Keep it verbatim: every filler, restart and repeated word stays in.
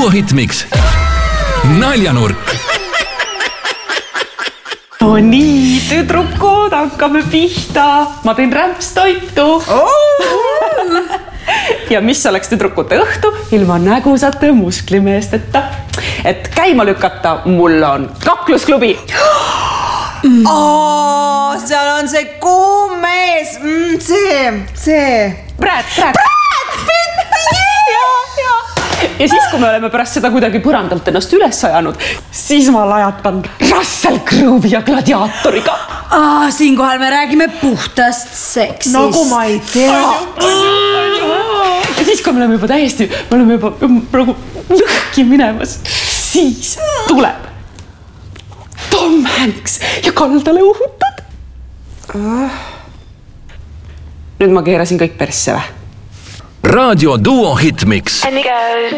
Duo Hitmix naljanurk. No nii, tüdrukud, hakkame pihta. Ma teen rämpstoitu. Oh! Ja mis oleks tüdrukute õhtu ilma nägusate musklimeesteta? Et käima lükata, mul on kaklusklubi. Mm. Oh, seal on see kuum mees. Mm, see, see. Brad, Brad. Brad, Pitt, ja, ja. Ja siis, kui me oleme pärast seda kuidagi põrandalt ennast üles ajanud, siis ma lajatan Russell Crowe'i ja Gladiatoriga. Ah, siinkohal me räägime puhtast seksist. Nagu ma ei tea. Ja siis, kui me oleme juba täiesti, me oleme juba praegu lõhki minemas, siis tuleb Tom Hanks ja kaldale uhutad. Nüüd ma keerasin kõik persse või? Raadio Duo Hitmix.